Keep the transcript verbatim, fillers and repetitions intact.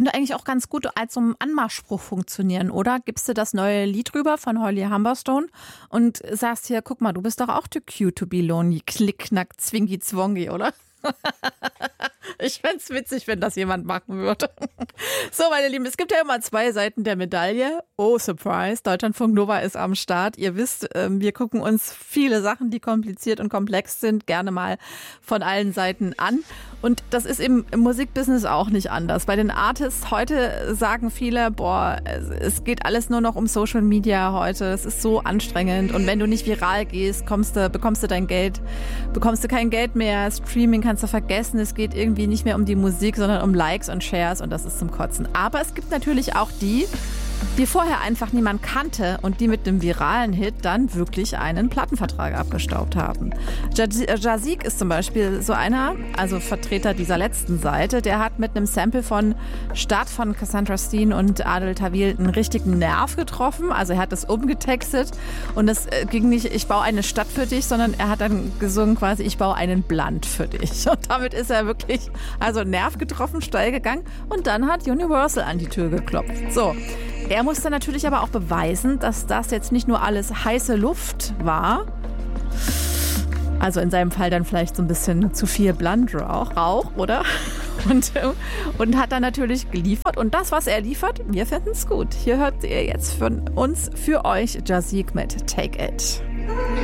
könnte eigentlich auch ganz gut als so ein Anmachspruch funktionieren, oder? Gibst du das neue Lied rüber von Holly Humberstone und sagst hier, guck mal, du bist doch auch too cute to be lonely, klick, knack, zwingi, zwongi, oder? Ich fände es witzig, wenn das jemand machen würde. So, meine Lieben, es gibt ja immer zwei Seiten der Medaille. Oh, surprise, Deutschlandfunk Nova ist am Start. Ihr wisst, wir gucken uns viele Sachen, die kompliziert und komplex sind, gerne mal von allen Seiten an. Und das ist im Musikbusiness auch nicht anders. Bei den Artists heute sagen viele, boah, es geht alles nur noch um Social Media heute. Es ist so anstrengend. Und wenn du nicht viral gehst, kommst du, bekommst du dein Geld, bekommst du kein Geld mehr. Streaming kannst du vergessen. Es geht irgendwie nicht mehr um die Musik, sondern um Likes und Shares. Und das ist zum Kotzen. Aber es gibt natürlich auch die, die vorher einfach niemand kannte und die mit dem viralen Hit dann wirklich einen Plattenvertrag abgestaubt haben. Jazik ist zum Beispiel so einer, also Vertreter dieser letzten Seite, der hat mit einem Sample von Stadt von Cassandra Steen und Adel Tawil einen richtigen Nerv getroffen. Also er hat das umgetextet und es ging nicht, ich baue eine Stadt für dich, sondern er hat dann gesungen quasi, ich baue einen Blunt für dich. Und damit ist er wirklich, also Nerv getroffen, steil gegangen und dann hat Universal an die Tür geklopft. So. Er musste natürlich aber auch beweisen, dass das jetzt nicht nur alles heiße Luft war. Also in seinem Fall dann vielleicht so ein bisschen zu viel Blunt-Rauch, Rauch, oder? Und, und hat dann natürlich geliefert. Und das, was er liefert, wir finden es gut. Hier hört ihr jetzt von uns für euch Jazik mit Take It.